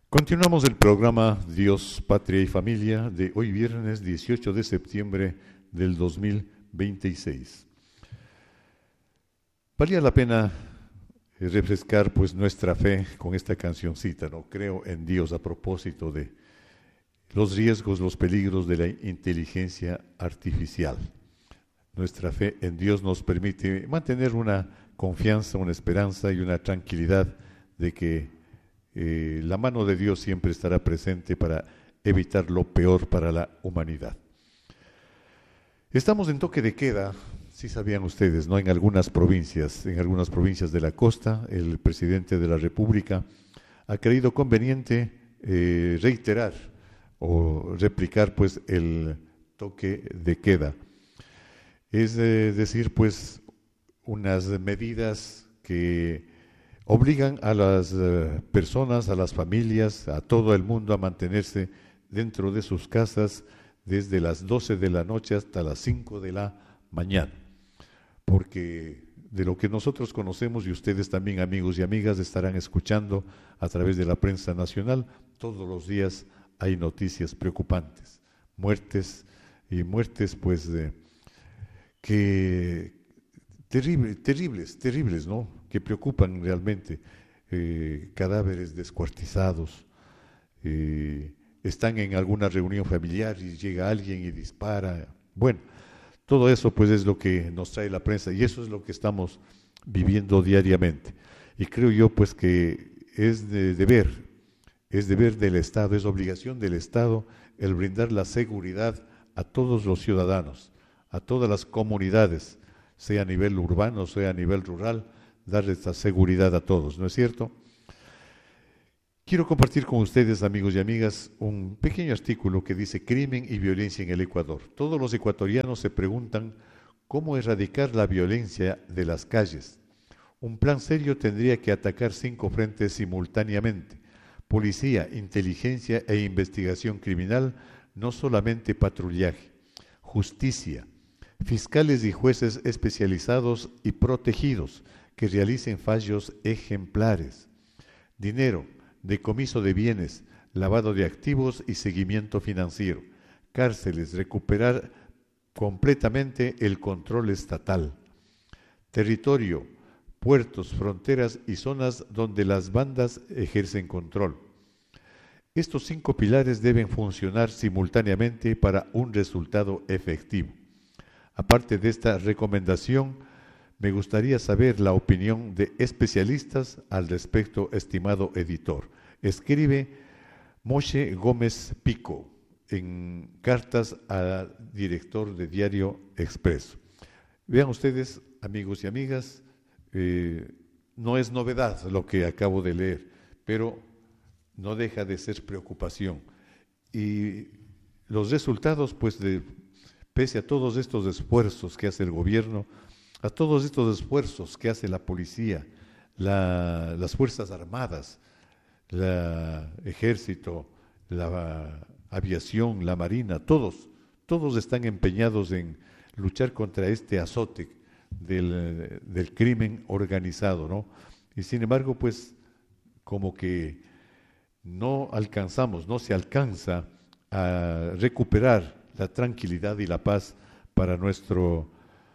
Continuamos el programa Dios, Patria y Familia de hoy viernes 18 de septiembre del 2026. Valía la pena refrescar pues nuestra fe con esta cancioncita, ¿no? Creo en Dios, a propósito de los riesgos, los peligros de la inteligencia artificial. Nuestra fe en Dios nos permite mantener una confianza, una esperanza y una tranquilidad de que la mano de Dios siempre estará presente para evitar lo peor para la humanidad. Estamos en toque de queda, si sabían ustedes, ¿no? En algunas provincias de la costa, el presidente de la República ha creído conveniente reiterar o replicar pues el toque de queda. Es decir, pues unas medidas que obligan a las personas, a las familias, a todo el mundo a mantenerse dentro de sus casas desde las 12 de la noche hasta las 5 de la mañana. Porque de lo que nosotros conocemos, y ustedes también, amigos y amigas, estarán escuchando a través de la prensa nacional, todos los días hay noticias preocupantes, muertes pues que terribles, ¿no? Que preocupan realmente, cadáveres descuartizados, están en alguna reunión familiar y llega alguien y dispara. Bueno, todo eso pues es lo que nos trae la prensa y eso es lo que estamos viviendo diariamente. Y creo yo pues que es deber del Estado, es obligación del Estado el brindar la seguridad a todos los ciudadanos, a todas las comunidades, sea a nivel urbano, sea a nivel rural, darle esta seguridad a todos, ¿no es cierto? Quiero compartir con ustedes, amigos y amigas, un pequeño artículo que dice Crimen y violencia en el Ecuador. Todos los ecuatorianos se preguntan cómo erradicar la violencia de las calles. Un plan serio tendría que atacar 5 frentes simultáneamente: policía, inteligencia e investigación criminal, no solamente patrullaje, justicia, fiscales y jueces especializados y protegidos que realicen fallos ejemplares, dinero, decomiso de bienes, lavado de activos y seguimiento financiero, cárceles, recuperar completamente el control estatal, territorio, puertos, fronteras y zonas donde las bandas ejercen control. Estos 5 pilares deben funcionar simultáneamente para un resultado efectivo. Aparte de esta recomendación, me gustaría saber la opinión de especialistas al respecto, estimado editor. Escribe Moshe Gómez Pico en cartas al director de Diario Expreso. Vean ustedes, amigos y amigas, no es novedad lo que acabo de leer, pero no deja de ser preocupación. Y los resultados, pues, pese a todos estos esfuerzos que hace el gobierno, a todos estos esfuerzos que hace la policía, las Fuerzas Armadas, el Ejército, la aviación, la Marina, todos están empeñados en luchar contra este azote del crimen organizado, ¿no? Y sin embargo, pues, como que no se alcanza a recuperar la tranquilidad y la paz para nuestro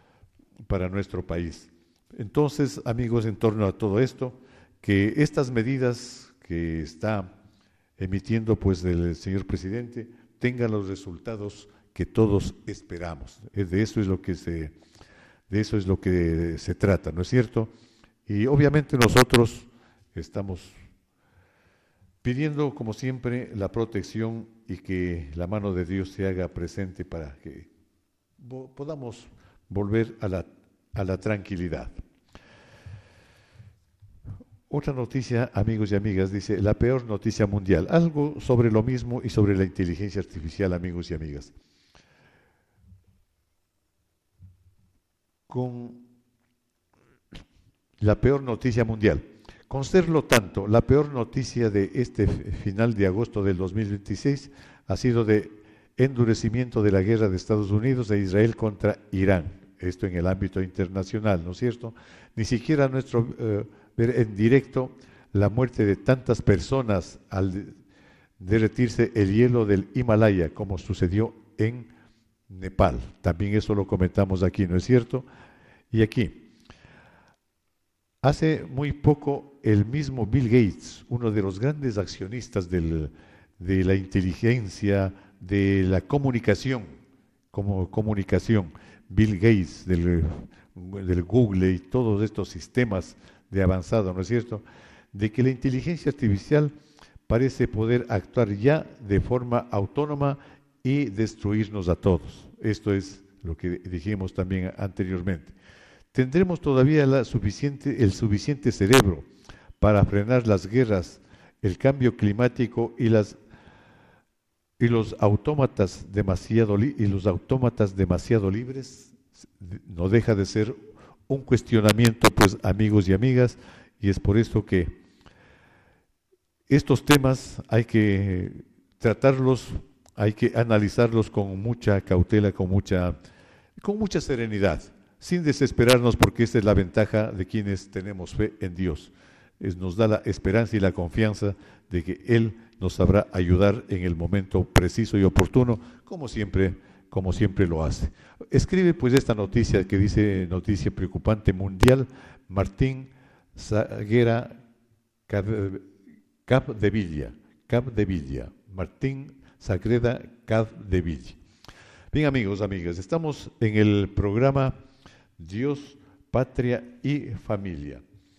país. Entonces, amigos, en torno a todo esto, que estas medidas que está emitiendo pues el señor presidente tengan los resultados que todos esperamos. De eso es lo que se trata, ¿no es cierto? Y obviamente nosotros estamos pidiendo, como siempre, la protección y que la mano de Dios se haga presente para que podamos volver a la tranquilidad. Otra noticia, amigos y amigas, dice, la peor noticia mundial. Algo sobre lo mismo y sobre la inteligencia artificial, amigos y amigas. Con la peor noticia mundial. Con serlo tanto, la peor noticia de este final de agosto del 2026 ha sido de endurecimiento de la guerra de Estados Unidos e Israel contra Irán. Esto en el ámbito internacional, ¿no es cierto? Ni siquiera ver en directo la muerte de tantas personas derretirse el hielo del Himalaya, como sucedió en Nepal. También eso lo comentamos aquí, ¿no es cierto? Y aquí, hace muy poco el mismo Bill Gates, uno de los grandes accionistas de la inteligencia, de la comunicación, como comunicación, Bill Gates del Google y todos estos sistemas de avanzado, ¿no es cierto?, de que la inteligencia artificial parece poder actuar ya de forma autónoma y destruirnos a todos. Esto es lo que dijimos también anteriormente. ¿Tendremos todavía el suficiente cerebro para frenar las guerras, el cambio climático y los autómatas demasiado libres? No deja de ser un cuestionamiento, pues, amigos y amigas, y es por eso que estos temas hay que tratarlos, hay que analizarlos con mucha cautela, con mucha serenidad, sin desesperarnos, porque esa es la ventaja de quienes tenemos fe en Dios. Nos da la esperanza y la confianza de que Él nos sabrá ayudar en el momento preciso y oportuno, como siempre lo hace. Escribe pues esta noticia que dice: noticia preocupante mundial, Martín Sagrera Capdevila, Martín Sagrera Capdevila. Bien, amigos, amigas, estamos en el programa Dios, Patria y Familia.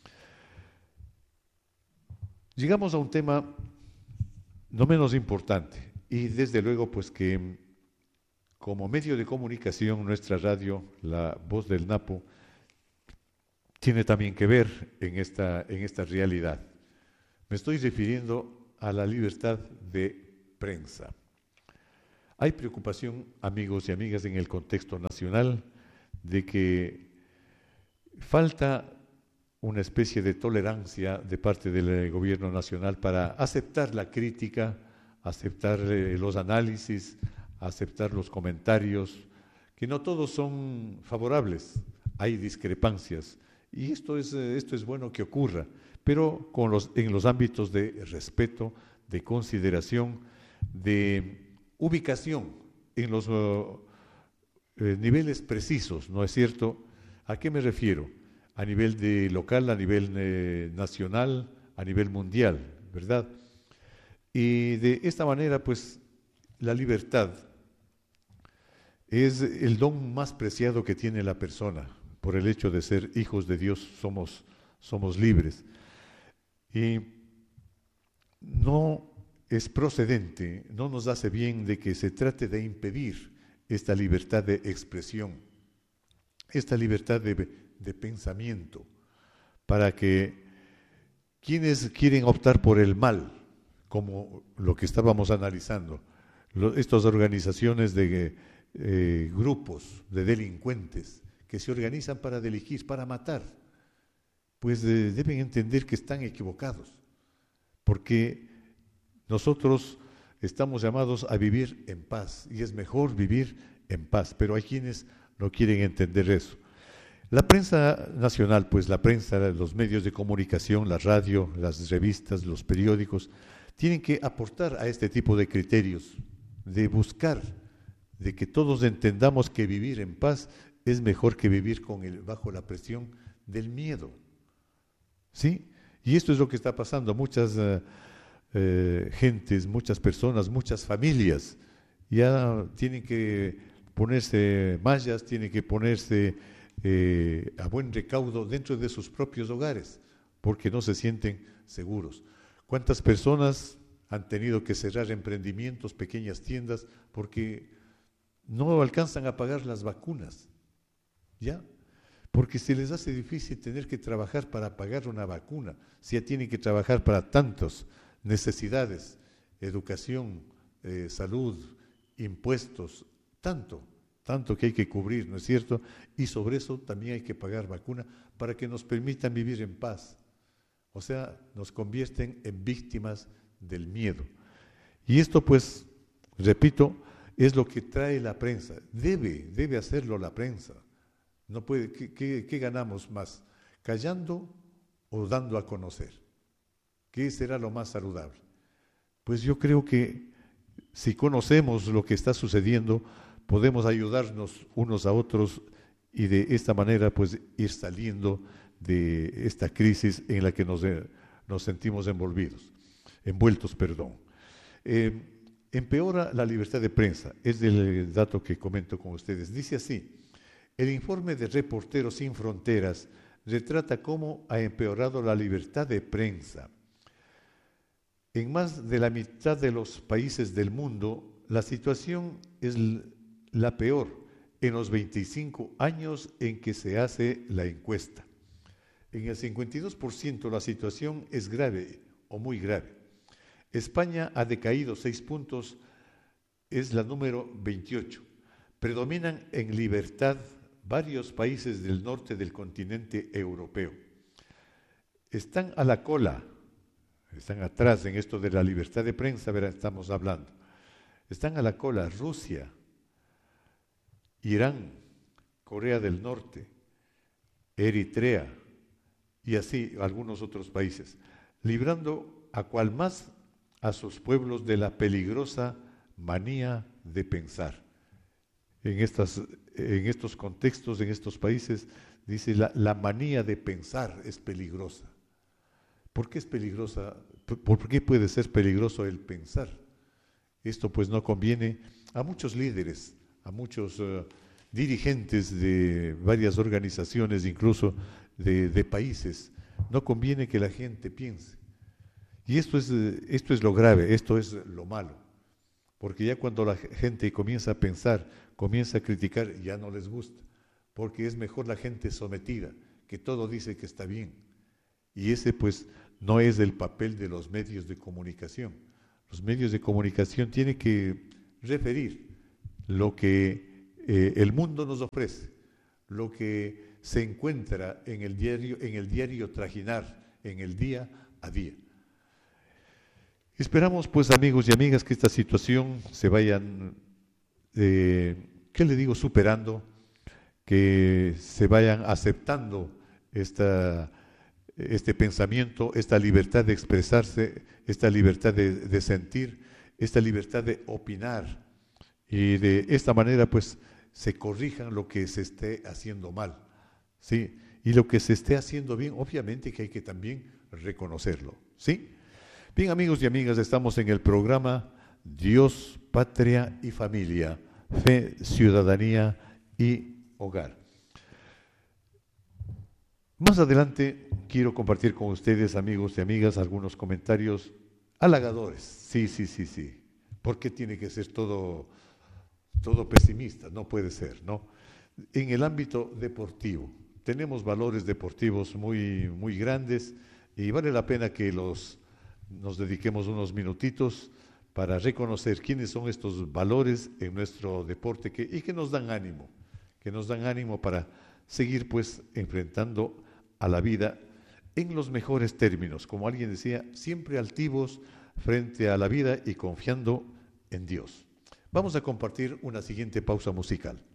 Llegamos a un tema no menos importante, y desde luego pues que como medio de comunicación nuestra radio, La Voz del Napo, tiene también que ver en esta realidad. Me estoy refiriendo a la libertad de prensa. Hay preocupación, amigos y amigas, en el contexto nacional de que falta una especie de tolerancia de parte del gobierno nacional para aceptar la crítica, aceptar los análisis, aceptar los comentarios, que no todos son favorables, hay discrepancias, y esto es bueno que ocurra, pero en los ámbitos de respeto, de consideración, de ubicación, en los niveles precisos, ¿no es cierto? ¿A qué me refiero? A nivel de local, a nivel nacional, a nivel mundial, ¿verdad? Y de esta manera, pues, la libertad es el don más preciado que tiene la persona. Por el hecho de ser hijos de Dios, somos libres. Y no es procedente, no nos hace bien de que se trate de impedir esta libertad de expresión, esta libertad de pensamiento, para que quienes quieren optar por el mal, como lo que estábamos analizando, estas organizaciones de grupos de delincuentes que se organizan para delinquir, para matar, pues deben entender que están equivocados, porque nosotros estamos llamados a vivir en paz, y es mejor vivir en paz, pero hay quienes no quieren entender eso. La prensa nacional, pues la prensa, los medios de comunicación, la radio, las revistas, los periódicos, tienen que aportar a este tipo de criterios, de buscar, de que todos entendamos que vivir en paz es mejor que vivir bajo la presión del miedo. ¿Sí? Y esto es lo que está pasando. Muchas gentes, muchas personas, muchas familias ya tienen que ponerse mallas, tienen que ponerse a buen recaudo dentro de sus propios hogares, porque no se sienten seguros. ¿Cuántas personas han tenido que cerrar emprendimientos, pequeñas tiendas, porque no alcanzan a pagar las vacunas? ¿Ya? Porque se les hace difícil tener que trabajar para pagar una vacuna, si ya tienen que trabajar para tantas necesidades, educación, salud, impuestos, tanto que hay que cubrir, ¿no es cierto? Y sobre eso también hay que pagar vacuna para que nos permitan vivir en paz. O sea, nos convierten en víctimas del miedo. Y esto, pues, repito, es lo que trae la prensa. Debe hacerlo la prensa. No puede, ¿qué ganamos más? ¿Callando o dando a conocer? ¿Qué será lo más saludable? pues yo creo que si conocemos lo que está sucediendo, podemos ayudarnos unos a otros y de esta manera pues ir saliendo de esta crisis en la que nos sentimos envueltos. Empeora la libertad de prensa, es el dato que comento con ustedes. Dice así: el informe de Reporteros Sin Fronteras retrata cómo ha empeorado la libertad de prensa. En más de la mitad de los países del mundo, la situación es la peor en los 25 años en que se hace la encuesta. En el 52% la situación es grave o muy grave. España ha decaído 6 puntos, es la número 28. Predominan en libertad varios países del norte del continente europeo. Están a la cola, están atrás en esto de la libertad de prensa, estamos hablando. Están a la cola Rusia, Irán, Corea del Norte, Eritrea y así algunos otros países, librando a cual más a sus pueblos de la peligrosa manía de pensar. En estos contextos, en estos países, dice la manía de pensar es peligrosa. ¿Por qué es peligrosa? ¿Por qué puede ser peligroso el pensar? Esto pues no conviene a muchos líderes, a muchos dirigentes de varias organizaciones, incluso de países. No conviene que la gente piense. Y esto es lo grave, esto es lo malo. Porque ya cuando la gente comienza a pensar, comienza a criticar, ya no les gusta. Porque es mejor la gente sometida, que todo dice que está bien. Y ese pues no es el papel de los medios de comunicación. Los medios de comunicación tienen que referir lo que el mundo nos ofrece, lo que se encuentra en el diario trajinar, en el día a día. Esperamos pues, amigos y amigas, que esta situación se vayan, superando, que se vayan aceptando este pensamiento, esta libertad de expresarse, esta libertad de sentir, esta libertad de opinar, y de esta manera pues se corrijan lo que se esté haciendo mal, ¿sí? Y lo que se esté haciendo bien, obviamente que hay que también reconocerlo, ¿sí? Bien, amigos y amigas, estamos en el programa Dios, Patria y Familia, Fe, Ciudadanía y Hogar. Más adelante quiero compartir con ustedes, amigos y amigas, algunos comentarios halagadores. Sí. ¿Por qué tiene que ser todo pesimista? No puede ser, ¿no? En el ámbito deportivo, tenemos valores deportivos muy, muy grandes y vale la pena que nos dediquemos unos minutitos para reconocer quiénes son estos valores en nuestro deporte y que nos dan ánimo para seguir pues enfrentando a la vida en los mejores términos, como alguien decía, siempre altivos frente a la vida y confiando en Dios. Vamos a compartir una siguiente pausa musical.